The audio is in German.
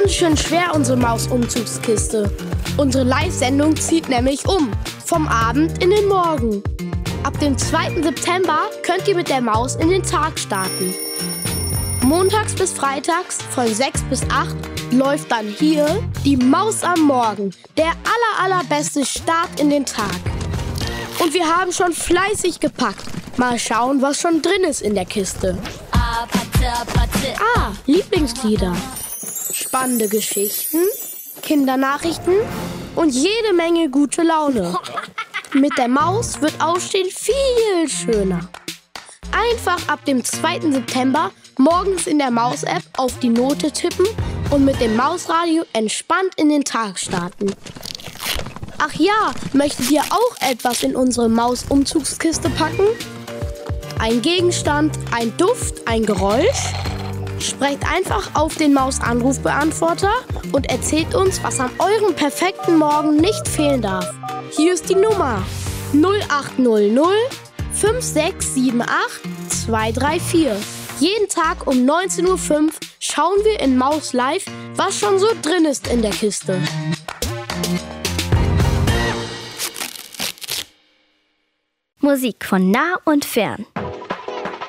ganz schön schwer, unsere Maus-Umzugskiste. Unsere Live-Sendung zieht nämlich um. Vom Abend in den Morgen. Ab dem 2. September könnt ihr mit der Maus in den Tag starten. Montags bis freitags von 6 bis 8 läuft dann hier die Maus am Morgen. Der allerbeste Start in den Tag. Und wir haben schon fleißig gepackt. Mal schauen, was schon drin ist in der Kiste. Lieblingslieder. Spannende Geschichten, Kindernachrichten und jede Menge gute Laune. Mit der Maus wird Aufstehen viel schöner. Einfach ab dem 2. September morgens in der Maus-App auf die Note tippen und mit dem Mausradio entspannt in den Tag starten. Ach ja, möchtet ihr auch etwas in unsere Maus-Umzugskiste packen? Ein Gegenstand, ein Duft, ein Geräusch? Sprecht einfach auf den Maus-Anrufbeantworter und erzählt uns, was an eurem perfekten Morgen nicht fehlen darf. Hier ist die Nummer 0800 5678 234. Jeden Tag um 19:05 Uhr schauen wir in Maus Live, was schon so drin ist in der Kiste. Musik von nah und fern.